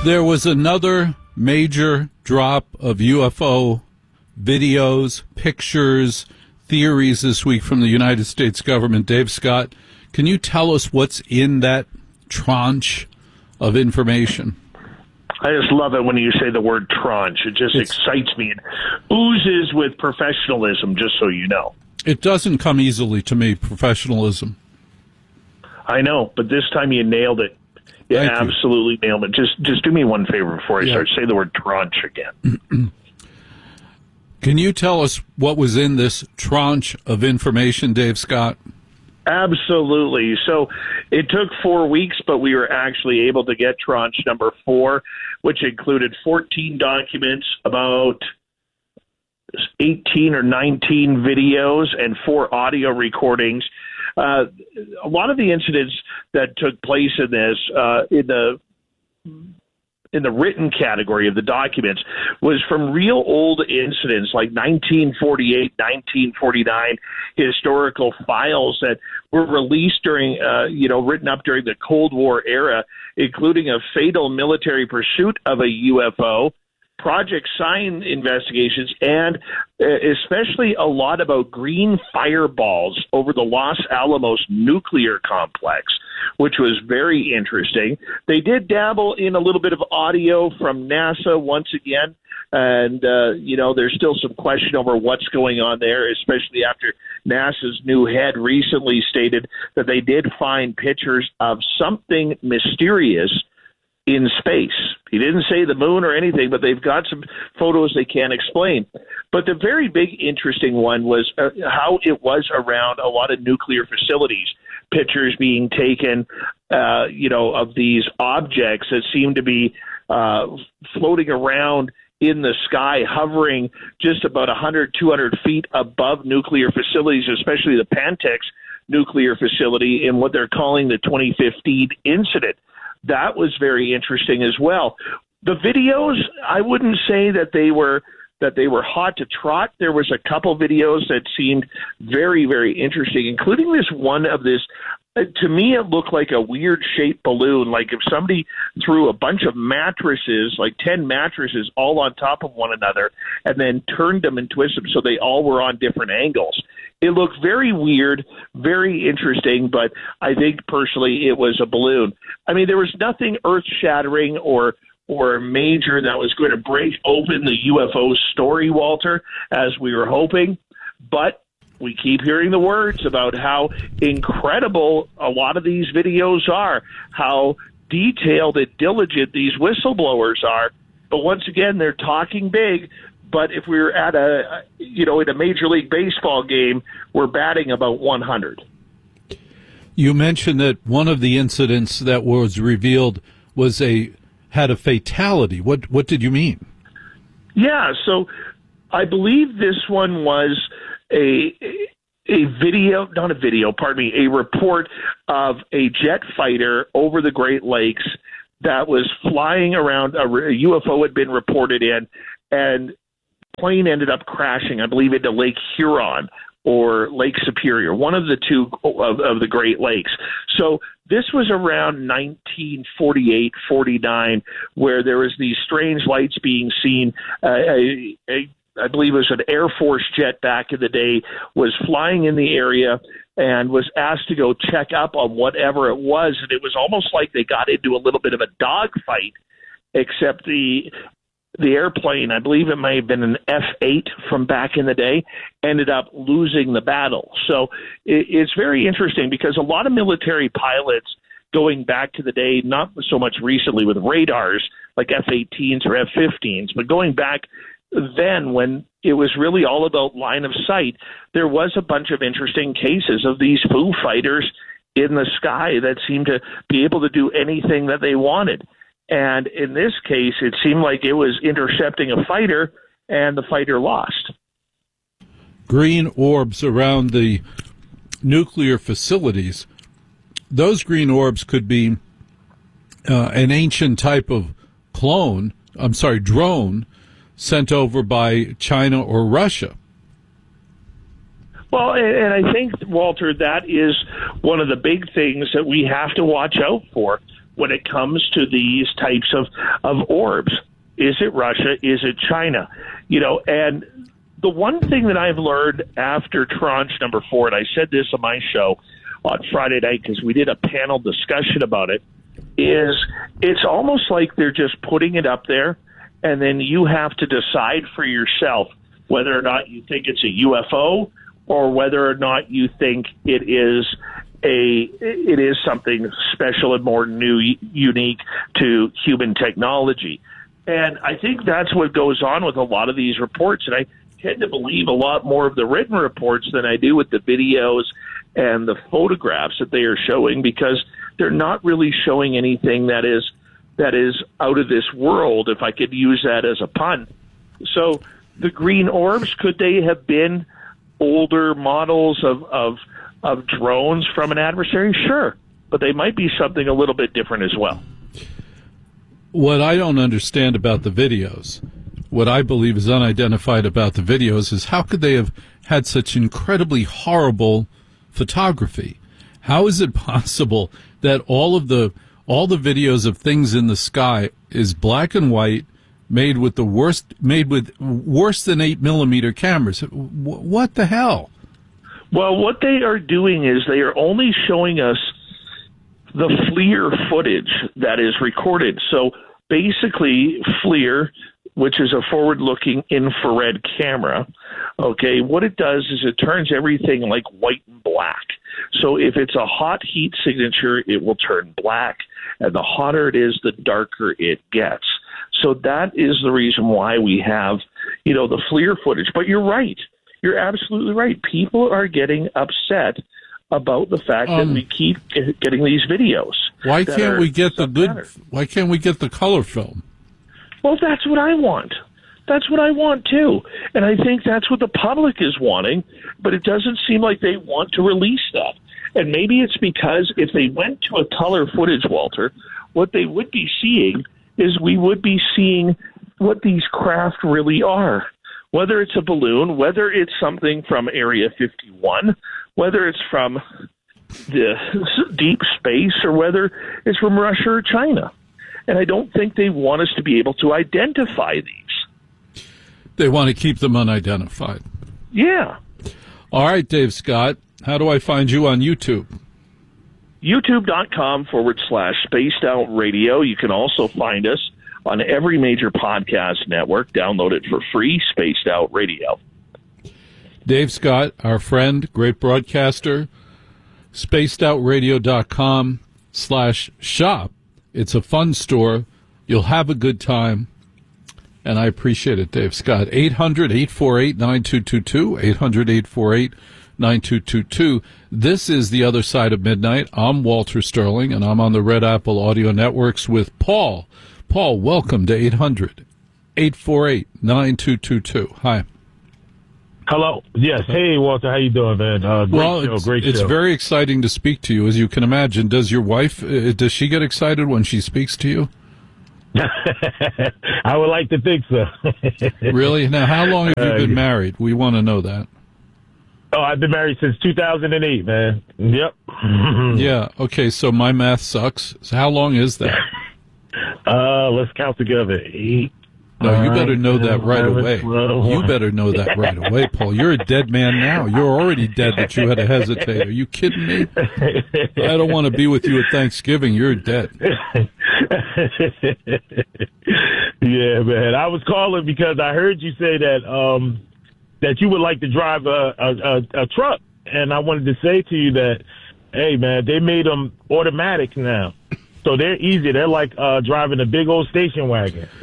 There was another major drop of UFO videos, pictures, theories this week from the United States government. Dave Scott, can you tell us what's in that tranche of information? I just love it when you say the word tranche. It just excites me. It oozes with professionalism, just so you know. It doesn't come easily to me, professionalism. I know, but this time you nailed it. You absolutely nailed it. Just do me one favor before I start. Say the word tranche again. Can you tell us what was in this tranche of information, Dave Scott? Absolutely. So it took 4 weeks, but we were actually able to get tranche number 4, which included 14 documents, about 18 or 19 videos, and 4 audio recordings. A lot of the incidents that took place in this, in the written category of the documents, was from real old incidents like 1948, 1949 historical files that were released during, written up during the Cold War era, including a fatal military pursuit of a UFO, Project Sign investigations, and especially a lot about green fireballs over the Los Alamos nuclear complex, which was very interesting. They did dabble in a little bit of audio from NASA once again, and, there's still some question over what's going on there, especially after NASA's new head recently stated that they did find pictures of something mysterious in space. He didn't say the moon or anything, but they've got some photos they can't explain. But the very big interesting one was how it was around a lot of nuclear facilities, pictures being taken, of these objects that seem to be floating around in the sky, hovering just about 100, 200 feet above nuclear facilities, especially the Pantex nuclear facility in what they're calling the 2015 incident. That was very interesting as well. The videos, I wouldn't say that they were hot to trot. There was a couple videos that seemed very, very interesting, including this one of this. To me, it looked like a weird-shaped balloon, like if somebody threw a bunch of mattresses, like 10 mattresses, all on top of one another, and then turned them and twisted them so they all were on different angles. It looked very weird, very interesting, but I think personally it was a balloon. I mean, there was nothing earth-shattering or major that was going to break open the UFO story, Walter, as we were hoping, but we keep hearing the words about how incredible a lot of these videos are, how detailed and diligent these whistleblowers are. But once again, they're talking big. But if we're at in a Major League Baseball game, we're batting about 100. You mentioned that one of the incidents that was revealed had a fatality. What did you mean? Yeah, so I believe this one was a report of a jet fighter over the Great Lakes that was flying around. A UFO had been reported in, and plane ended up crashing, I believe, into Lake Huron or Lake Superior, one of the two of the Great Lakes. So this was around 1948, 49, where there was these strange lights being seen. I believe it was an Air Force jet back in the day, was flying in the area and was asked to go check up on whatever it was. And it was almost like they got into a little bit of a dogfight, except the airplane, I believe it may have been an F-8 from back in the day, ended up losing the battle. So it's very interesting because a lot of military pilots going back to the day, not so much recently with radars like F-18s or F-15s, but going back then when it was really all about line of sight, there was a bunch of interesting cases of these Foo Fighters in the sky that seemed to be able to do anything that they wanted. And in this case, it seemed like it was intercepting a fighter, and the fighter lost. Green orbs around the nuclear facilities, those green orbs could be an ancient type of drone sent over by China or Russia. Well, and I think, Walter, that is one of the big things that we have to watch out for. when it comes to these types of orbs. Is it Russia? Is it China? And the one thing that I've learned after tranche number 4, and I said this on my show on Friday night because we did a panel discussion about it, is it's almost like they're just putting it up there, and then you have to decide for yourself whether or not you think it's a UFO or whether or not you think it is something special and more new, unique to human technology. And I think that's what goes on with a lot of these reports. And I tend to believe a lot more of the written reports than I do with the videos and the photographs that they are showing, because they're not really showing anything that is out of this world, if I could use that as a pun. So the green orbs, could they have been older models of drones from an adversary? Sure, but they might be something a little bit different as well. What I don't understand about the videos, what I believe is unidentified about the videos, is how could they have had such incredibly horrible photography? How is it possible that all the videos of things in the sky is black and white, made with worse than 8mm cameras? What the hell? Well, what they are doing is they are only showing us the FLIR footage that is recorded. So basically, FLIR, which is a forward-looking infrared camera, okay, what it does is it turns everything like white and black. So if it's a hot heat signature, it will turn black, and the hotter it is, the darker it gets. So that is the reason why we have, the FLIR footage. But you're right. You're absolutely right. People are getting upset about the fact that we keep getting these videos. Why can't we get Why can't we get the color film? Well, that's what I want. That's what I want too, and I think that's what the public is wanting. But it doesn't seem like they want to release that. And maybe it's because if they went to a color footage, Walter, what they would be seeing is we would be seeing what these craft really are. Whether it's a balloon, whether it's something from Area 51, whether it's from the deep space, or whether it's from Russia or China. And I don't think they want us to be able to identify these. They want to keep them unidentified. Yeah. All right, Dave Scott, how do I find you on YouTube? YouTube.com/Spaced Out Radio. You can also find us on every major podcast network. Download it for free, Spaced Out Radio. Dave Scott, our friend, great broadcaster, spacedoutradio.com/shop. It's a fun store. You'll have a good time, and I appreciate it, Dave Scott. 800-848-9222, 800-848-9222. This is The Other Side of Midnight. I'm Walter Sterling, and I'm on the Red Apple Audio Networks with Paul. Paul, welcome to 800-848-9222. Hi. Hello. Yes. Hey, Walter. How you doing, man? Great show. It's very exciting to speak to you, as you can imagine. Does your wife, does she get excited when she speaks to you? I would like to think so. Really? Now, how long have you been married? We want to know that. Oh, I've been married since 2008, man. Yep. Yeah. Okay. So my math sucks. So how long is that? Let's count together. 8. No, you better know that right away. You better know that right away, Paul. You're a dead man now. You're already dead that you had to hesitate. Are you kidding me? I don't want to be with you at Thanksgiving. You're dead. Yeah, man. I was calling because I heard you say that that you would like to drive a truck, and I wanted to say to you that, hey, man, they made them automatic now. So they're easy. They're like driving a big old station wagon.